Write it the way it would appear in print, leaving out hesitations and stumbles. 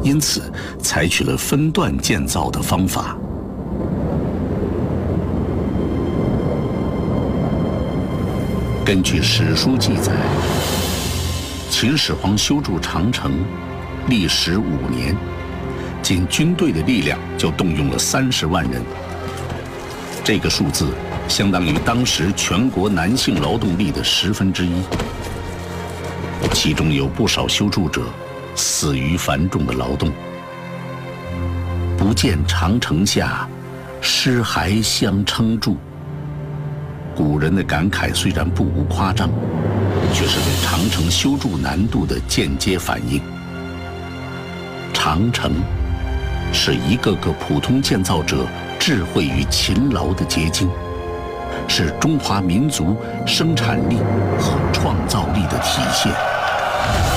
因此采取了分段建造的方法。根据史书记载，秦始皇修筑长城历时5年，仅军队的力量就动用了30万人。这个数字相当于当时全国男性劳动力的1/10，其中有不少修筑者死于繁重的劳动。不见长城下，尸骸相称筑。古人的感慨虽然不无夸张，却是对长城修筑难度的间接反应。长城是一个个普通建造者智慧与勤劳的结晶，是中华民族生产力和创造力的体现。